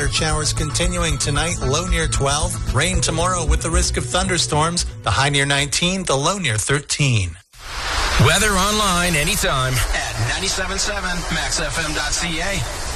Scattered showers continuing tonight, low near 12. Rain tomorrow with the risk of thunderstorms. The high near 19, the low near 13. Weather online anytime at 97.7 maxfm.ca.